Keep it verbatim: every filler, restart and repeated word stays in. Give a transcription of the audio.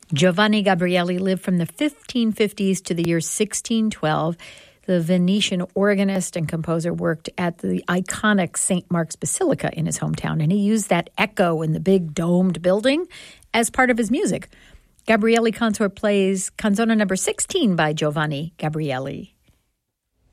Giovanni Gabrieli lived from the fifteen fifties to the year sixteen twelve. The Venetian organist and composer worked at the iconic Saint Mark's Basilica in his hometown, and he used that echo in the big domed building as part of his music. Gabrieli Consort plays Canzone number sixteen by Giovanni Gabrieli.